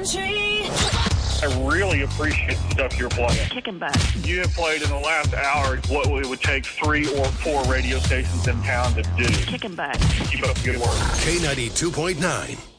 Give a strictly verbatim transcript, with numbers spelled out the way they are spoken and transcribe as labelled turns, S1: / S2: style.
S1: country.
S2: I really appreciate the stuff you're playing.
S3: Kicking butt.
S2: You have played in the last hour what it would take three or four radio stations in town to do.
S3: Kicking butt.
S2: Keep up the good work.
S4: K ninety-two point nine.